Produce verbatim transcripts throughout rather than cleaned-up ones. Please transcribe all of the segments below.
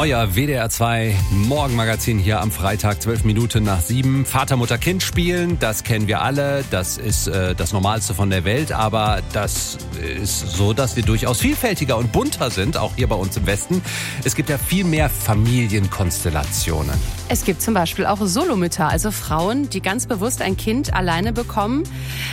Euer W D R zwei Morgenmagazin hier am Freitag, zwölf Minuten nach sieben. Vater, Mutter, Kind spielen, das kennen wir alle. Das ist äh, das Normalste von der Welt. Aber das ist so, dass wir durchaus vielfältiger und bunter sind, auch hier bei uns im Westen. Es gibt ja viel mehr Familienkonstellationen. Es gibt zum Beispiel auch Solomütter, also Frauen, die ganz bewusst ein Kind alleine bekommen.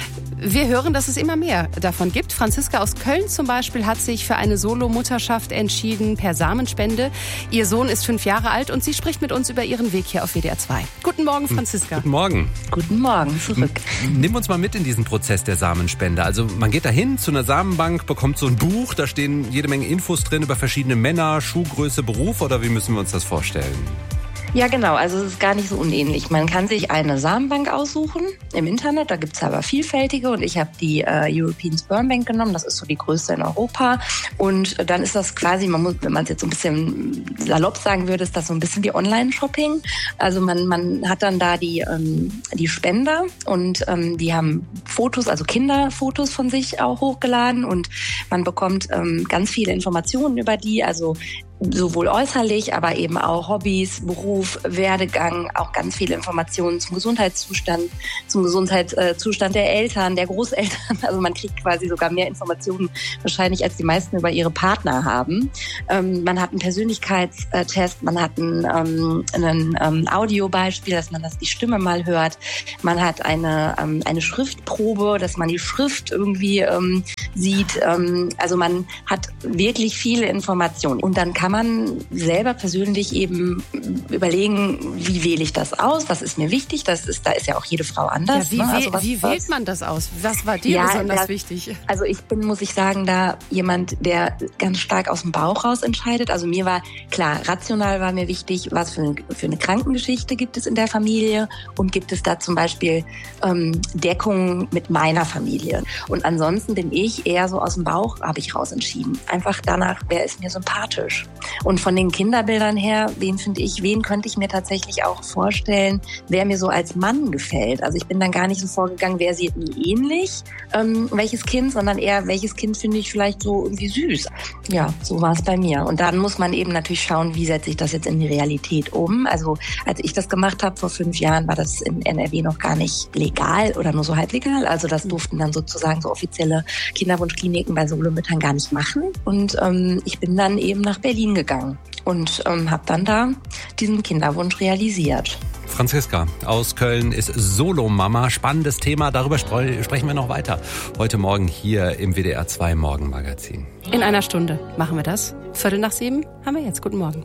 Wir hören, dass es immer mehr davon gibt. Franziska aus Köln zum Beispiel hat sich für eine Solomutterschaft entschieden per Samenspende. Ihr Sohn ist fünf Jahre alt und sie spricht mit uns über ihren Weg hier auf W D R zwei. Guten Morgen, Franziska. Guten Morgen. Guten Morgen, zurück. Nimm uns mal mit in diesen Prozess der Samenspende. Also man geht da hin zu einer Samenbank, bekommt so ein Buch, da stehen jede Menge Infos drin über verschiedene Männer, Schuhgröße, Beruf, oder wie müssen wir uns das vorstellen? Ja, genau. Also es ist gar nicht so unähnlich. Man kann sich eine Samenbank aussuchen im Internet. Da gibt es aber vielfältige. Und ich habe die äh, European Sperm Bank genommen. Das ist so die größte in Europa. Und dann ist das quasi, man muss, wenn man es jetzt so ein bisschen salopp sagen würde, ist das so ein bisschen wie Online-Shopping. Also man, man hat dann da die, ähm, die Spender und ähm, die haben Fotos, also Kinderfotos von sich auch hochgeladen. Und man bekommt ähm, ganz viele Informationen über die. Also sowohl äußerlich, aber eben auch Hobbys, Beruf, Werdegang, auch ganz viele Informationen zum Gesundheitszustand, zum Gesundheitszustand der Eltern, der Großeltern. Also man kriegt quasi sogar mehr Informationen wahrscheinlich, als die meisten über ihre Partner haben. Ähm, man hat einen Persönlichkeitstest, man hat ein, ähm, ein ähm, Audiobeispiel, dass man das die Stimme mal hört. Man hat eine, ähm, eine Schriftprobe, dass man die Schrift irgendwie ähm, sieht. Ähm, also man hat wirklich viele Informationen. Und dann kann Kann man selber persönlich eben überlegen, wie wähle ich das aus, was ist mir wichtig, das ist, da ist ja auch jede Frau anders. Ja, wie ne? wähl, also was, wie wählt man das aus? Was war dir ja, besonders das, wichtig? Also ich bin, muss ich sagen, da jemand, der ganz stark aus dem Bauch raus entscheidet. Also mir war, klar, rational war mir wichtig, was für eine, für eine Krankengeschichte gibt es in der Familie und gibt es da zum Beispiel ähm, Deckung mit meiner Familie. Und ansonsten bin ich eher so aus dem Bauch, habe ich raus entschieden. Einfach danach, wer ist mir sympathisch. Und von den Kinderbildern her, wen finde ich, wen könnte ich mir tatsächlich auch vorstellen, wer mir so als Mann gefällt. Also ich bin dann gar nicht so vorgegangen, wer sieht mir ähnlich, ähm, welches Kind, sondern eher, welches Kind finde ich vielleicht so irgendwie süß. Ja, so war es bei mir. Und dann muss man eben natürlich schauen, wie setze ich das jetzt in die Realität um. Also als ich das gemacht habe vor fünf Jahren, war das in N R W noch gar nicht legal oder nur so halblegal. Also das durften dann sozusagen so offizielle Kinderwunschkliniken bei Solomüttern gar nicht machen. Und ähm, ich bin dann eben nach Berlin gegangen und ähm, habe dann da diesen Kinderwunsch realisiert. Franziska aus Köln ist Solomama. Spannendes Thema, darüber spre- sprechen wir noch weiter. Heute Morgen hier im W D R zwei Morgenmagazin. In einer Stunde machen wir das. Viertel nach sieben haben wir jetzt. Guten Morgen.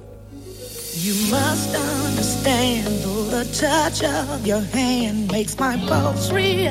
You must understand, though the touch of your hand makes my pulse react.